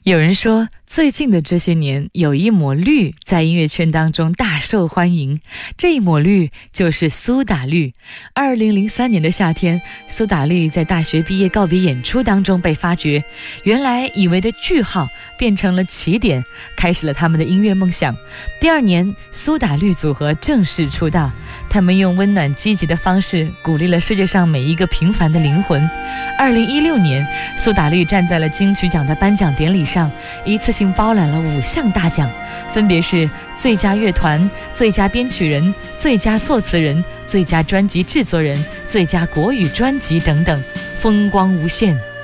有人说，最近的这些年，有一抹绿在音乐圈当中大受欢迎。这一抹绿就是苏打绿。2003年的夏天，苏打绿在大学毕业告别演出当中被发掘，原来以为的句号变成了起点，开始了他们的音乐梦想。第二年，苏打绿组合正式出道，他们用温暖积极的方式鼓励了世界上每一个平凡的灵魂。2016年，苏打绿站在了金曲奖的颁奖典礼上，一次性包揽了5项大奖，分别是最佳乐团、最佳编曲人、最佳作词人、最佳专辑制作人、最佳国语专辑等等，风光无限。